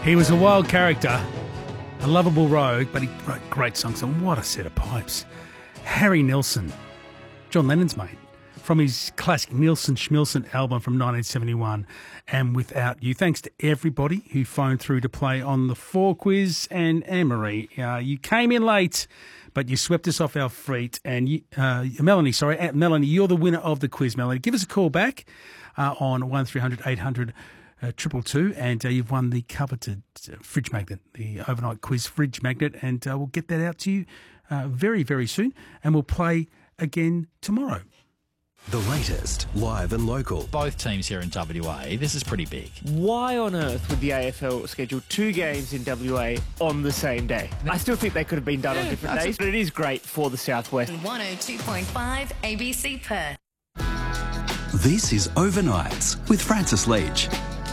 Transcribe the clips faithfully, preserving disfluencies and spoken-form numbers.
He was a wild character, a lovable rogue, but he wrote great songs, and what a set of pipes. Harry Nilsson, John Lennon's mate, from his classic Nilsson Schmilsson album from nineteen seventy-one, and Without You. Thanks to everybody who phoned through to play on the Four Quiz, and Anne-Marie, uh, you came in late, but you swept us off our feet, and you, uh, Melanie, sorry, uh, Melanie, you're the winner of the quiz, Melanie. Give us a call back uh, on one three hundred eight hundred Uh, triple two, and uh, you've won the coveted uh, fridge magnet, the overnight quiz fridge magnet, and uh, we'll get that out to you uh, very, very soon, and we'll play again tomorrow. The latest, live and local. Both teams here in W A, this is pretty big. Why on earth would the A F L schedule two games in W A on the same day? I still think they could have been done Yeah, on different days, but it is great for the Southwest. one oh two point five A B C Perth. This is Overnights with Francis Leach.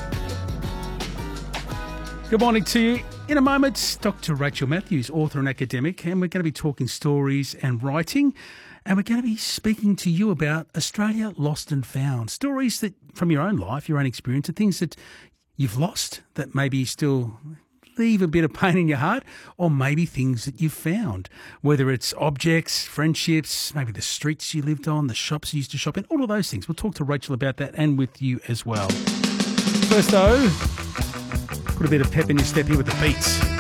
Good morning to you. In a moment, Doctor Rachel Matthews, author and academic, and we're going to be talking stories and writing, and we're going to be speaking to you about Australia Lost and Found, stories that from your own life, your own experience, and things that you've lost that maybe still leave a bit of pain in your heart, or maybe things that you've found, whether it's objects, friendships, maybe the streets you lived on, the shops you used to shop in, all of those things. We'll talk to Rachel about that and with you as well. First, though, put a bit of pep in your step here with the beats.